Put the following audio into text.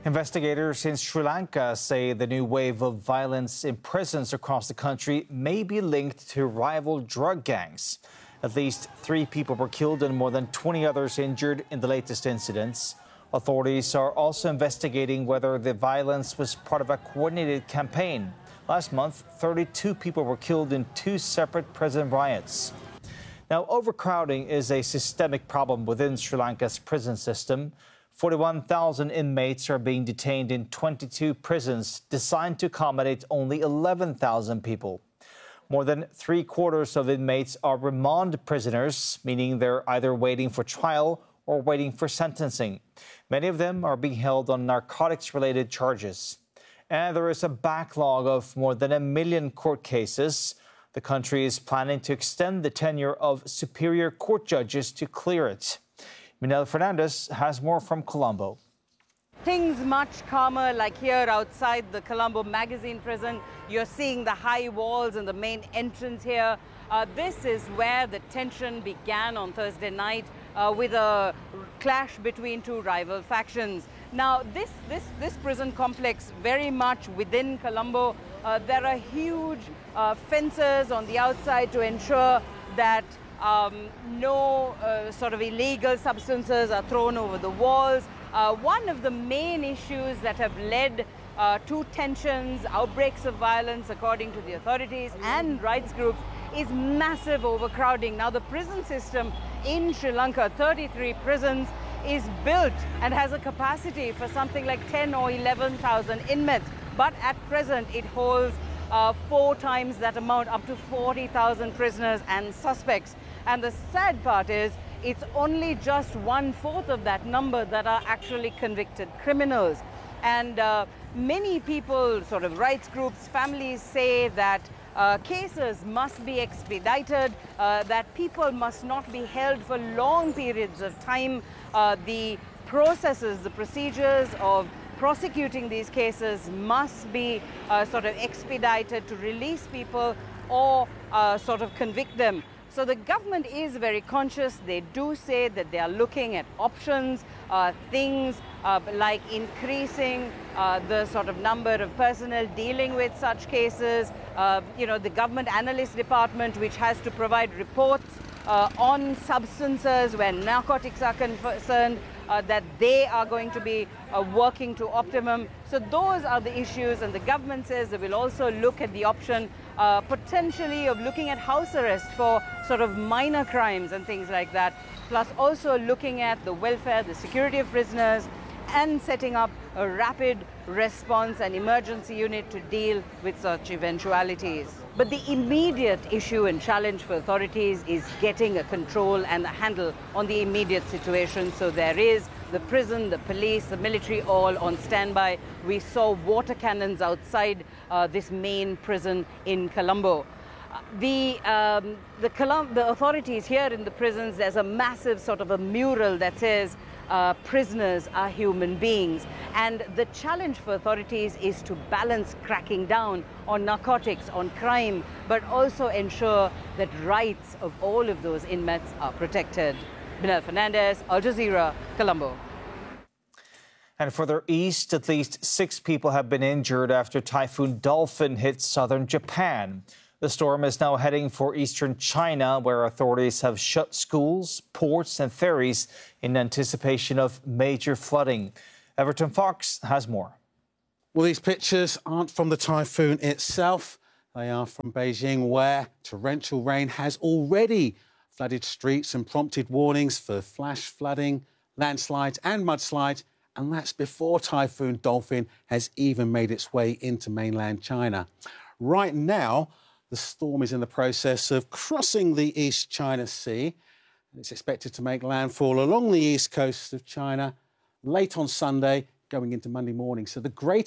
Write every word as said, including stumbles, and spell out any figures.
Investigators in Sri Lanka say the new wave of violence in prisons across the country may be linked to rival drug gangs. At least three people were killed and more than twenty others injured in the latest incidents. Authorities are also investigating whether the violence was part of a coordinated campaign. Last month, thirty-two people were killed in two separate prison riots. Now, overcrowding is a systemic problem within Sri Lanka's prison system. forty-one thousand inmates are being detained in twenty-two prisons designed to accommodate only eleven thousand people. More than three quarters of inmates are remand prisoners, meaning they're either waiting for trial or waiting for sentencing. Many of them are being held on narcotics-related charges. And there is a backlog of more than a million court cases. The country is planning to extend the tenure of superior court judges to clear it. Minel Fernandez has more from Colombo. Things much calmer, like here outside the Colombo Magazine prison. You're seeing the high walls and the main entrance here. Uh, this is where the tension began on Thursday night uh, with a clash between two rival factions. Now, this, this, this prison complex, very much within Colombo, uh, there are huge uh, fences on the outside to ensure that Um, no uh, sort of illegal substances are thrown over the walls. Uh, one of the main issues that have led uh, to tensions, outbreaks of violence, according to the authorities and rights groups, is massive overcrowding. Now, the prison system in Sri Lanka, thirty-three prisons, is built and has a capacity for something like ten or eleven thousand inmates. But at present, it holds uh, four times that amount, up to forty thousand prisoners and suspects. And the sad part is, it's only just one-fourth of that number that are actually convicted criminals. And uh, many people, sort of rights groups, families say that uh, cases must be expedited, uh, that people must not be held for long periods of time. Uh, the processes, the procedures of prosecuting these cases must be uh, sort of expedited to release people or uh, sort of convict them. So the government is very conscious. They do say that they are looking at options, uh, things uh, like increasing uh, the sort of number of personnel dealing with such cases. Uh, you know, the government analyst department, which has to provide reports uh, on substances when narcotics are concerned, uh, that they are going to be uh, working to optimum. So those are the issues, and the government says they will also look at the option uh, potentially of looking at house arrest for sort of minor crimes and things like that, plus also looking at the welfare, the security of prisoners, and setting up a rapid response and emergency unit to deal with such eventualities. But the immediate issue and challenge for authorities is getting a control and a handle on the immediate situation. So there is the prison, the police, the military all on standby. We saw water cannons outside uh, this main prison in Colombo. The, um, the, Colum the authorities here in the prisons, there's a massive sort of a mural that says uh, prisoners are human beings. And the challenge for authorities is to balance cracking down on narcotics, on crime, but also ensure that rights of all of those inmates are protected. Minel Fernandez, Al Jazeera, Colombo. And further east, at least six people have been injured after Typhoon Dolphin hit southern Japan. The storm is now heading for eastern China, where authorities have shut schools, ports and ferries in anticipation of major flooding. Everton Fox has more. Well, these pictures aren't from the typhoon itself. They are from Beijing, where torrential rain has already flooded streets and prompted warnings for flash flooding, landslides and mudslides. And that's before Typhoon Dolphin has even made its way into mainland China. Right now, the storm is in the process of crossing the East China Sea. It's expected to make landfall along the east coast of China late on Sunday, going into Monday morning. So the great